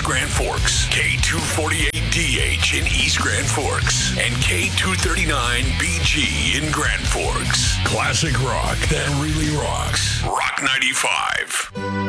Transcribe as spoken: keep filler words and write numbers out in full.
Grand Forks, K two forty-eight D H in East Grand Forks, and K two thirty-nine B G in Grand Forks. Classic rock that really rocks. Rock ninety-five.